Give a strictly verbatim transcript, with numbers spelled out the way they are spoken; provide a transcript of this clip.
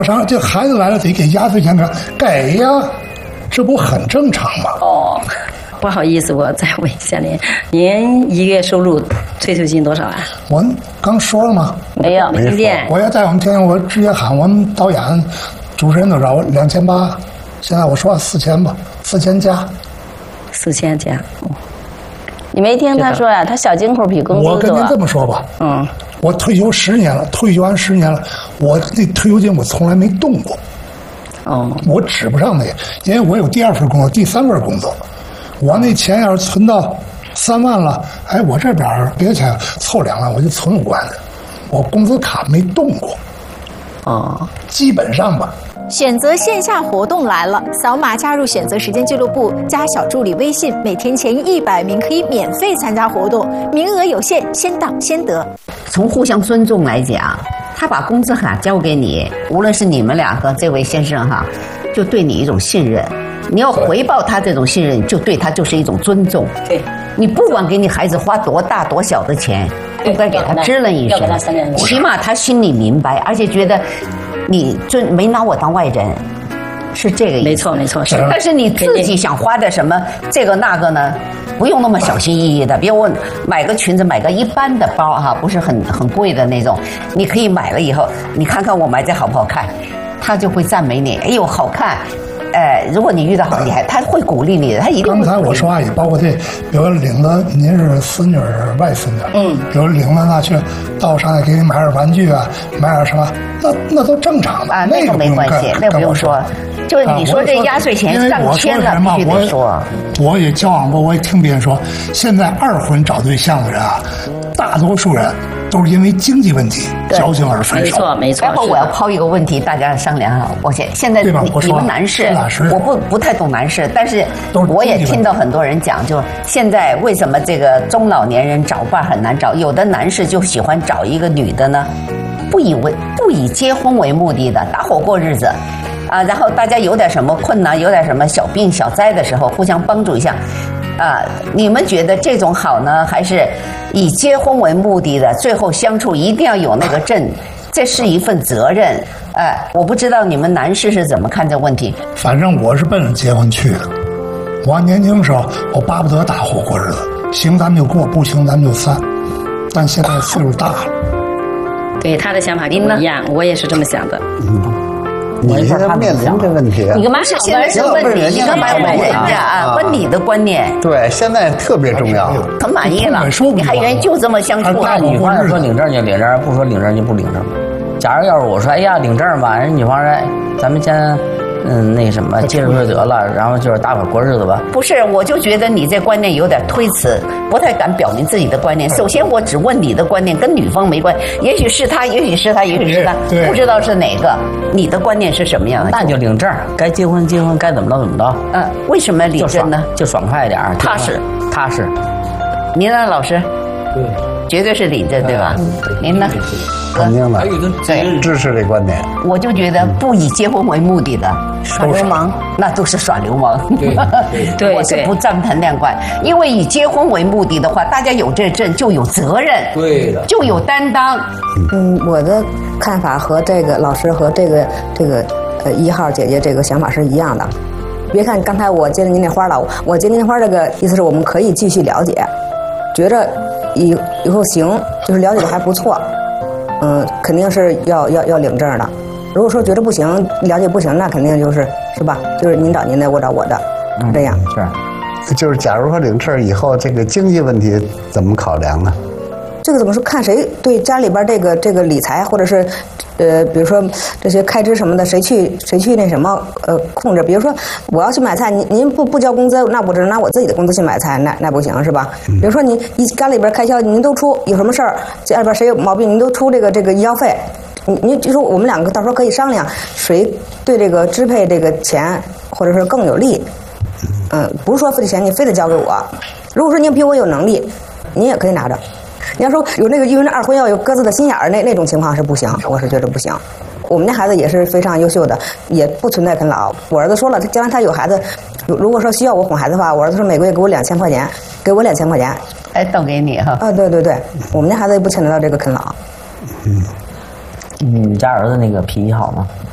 上这孩子来了得给压岁钱，给呀，这不很正常吗？ 哦，不好意思，我再问一下您，您一个月收入退休金多少啊？ 我刚说了吗？ 没有，没听见。 我要在我们天津，我直接喊我们导演、主持人都找我两千八，现在我说四千吧，四千加， 四千加。哦， 你没听他说呀、啊？他小金库比工资多。 我跟您这么说吧， 嗯， 我退休十年了，退休完十年了，我那退休金我从来没动过。 哦， 我指不上那个，因为我有第二份工作，第三份工作，我那钱要是存到三万了，哎，我这边别钱凑两万，我就存五万的，我工资卡没动过。 哦， 基本上吧。 选择线下活动来了，扫码加入选择时间俱乐部，加小助理微信，每天前一百名可以免费参加活动，名额有限，先到先得。 从互相尊重来讲，他把工资卡交给你，无论是你们俩和这位先生哈，就对你一种信任。你要回报他这种信任，就对他就是一种尊重。 对， 你不管给你孩子花多大多小的钱，都该给他支棱一声，起码他心里明白，而且觉得你尊没拿我当外人，是这个意思。 没错没错，是。 但是你自己想花的什么这个那个呢？不用那么小心翼翼的，比如我买个裙子，买个一般的包哈，不是很很贵的那种，你可以买了以后，你看看我买这好不好看，他就会赞美你，哎呦好看。呃，如果你遇到好厉害，他会鼓励你的，他一定。 刚才我说话也包括这，比如领子，您是孙女儿外孙女， 嗯， 比如领子那去到上来给你买点玩具啊，买点什么，那那都正常的啊，那个没关系，那不用说。就是你说这压岁钱上千了，必须得说。 我也交往过，我也听别人说，现在二婚找对象的人啊，大多数人都是因为经济问题交情而分手。 没错没错。 然后我要抛一个问题，大家商量啊。我现现在你你们男士，我不不太懂男士，但是我也听到很多人讲，就现在为什么这个中老年人找伴很难找？有的男士就喜欢找一个女的呢，不以为不以结婚为目的的，搭伙过日子。啊，然后大家有点什么困难，有点什么小病小灾的时候，互相帮助一下。啊，你们觉得这种好呢，还是以结婚为目的的，最后相处一定要有那个证，这是一份责任。哎、呃，我不知道你们男士是怎么看这问题。 反正我是奔着结婚去的。我年轻时候，我巴不得搭伙过日子，行咱们就过，不行咱们就散。但现在岁数大了。 对，他的想法跟我一样，我也是这么想的。 嗯，你现在面临这问题啊？ 你干嘛是现在是问你？你干嘛问人家啊？问你的观念。 对，现在特别重要。 很满意了，你还原就这么相处？ 那女方说领证就领证，不说领证就不领证。假如要是我说，哎呀，领证吧，人女方说，咱们先。嗯，那什么，接受得了，然后就是大伙过日子吧。 不是，我就觉得你这观念有点推辞，不太敢表明自己的观念。首先，我只问你的观念，跟女方没关系。也许是他，也许是他，也许是他，不知道是哪个。你的观念是什么样的？ 那就领证，该结婚结婚，该怎么着怎么着。 嗯，为什么领证呢？ 就爽快一点， 踏实， 踏实。 您呢，老师？ 对， 绝对是领证，对吧？您呢？ 肯定的， 对， 支持这观点。 我就觉得不以结婚为目的的耍流氓，那都是耍流氓。 对， 对我是不赞同那观，因为以结婚为目的的话，大家有这证就有责任， 对的， 就有担当。 嗯，我的看法和这个老师和这个这个呃一号姐姐这个想法是一样的。别看刚才我接了您那花了，我接您那花这个意思是我们可以继续了解，觉着以以后行，就是了解的还不错。嗯，肯定是要要要领证的。如果说觉得不行，了解不行，那肯定就是是吧？就是您找您的，我找我的，是这样。 嗯、 是，就是假如说领证以后，这个经济问题怎么考量呢？ 这个怎么说？看谁对家里边这个这个理财，或者是，呃，比如说这些开支什么的，谁去谁去那什么呃控制？比如说我要去买菜，您您不不交工资，那我只能拿我自己的工资去买菜，那那不行是吧？嗯、比如说您一家里边开销您都出，有什么事儿家里边谁有毛病您都出这个这个医药费，你你就说我们两个到时候可以商量，谁对这个支配这个钱或者是更有利。嗯，不是说这钱你非得交给我，如果说您比我有能力，您也可以拿着。你要说有那个因为那二婚要有各自的心眼儿，那那种情况是不行，我是觉得不行。我们家孩子也是非常优秀的，也不存在啃老。我儿子说了，他将来他有孩子，如果说需要我哄孩子的话，我儿子说每个月给我两千块钱，给我两千块钱， 哎，都给你哈。 啊，对对对，我们家孩子也不牵扯到这个啃老。 嗯，你家儿子那个脾气好吗？